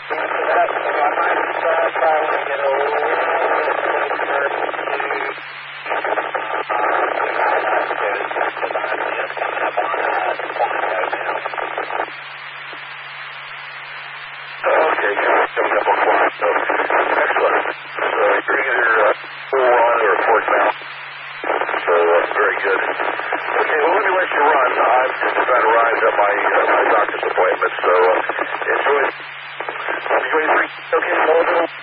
That's what I might start following it a little closer to Okay, coming up on clock. So, excellent. So you're either full on or northbound. So very good. Okay, well let me let you run. I'm just about to rise up my doctor's appointment. So enjoy. Okay,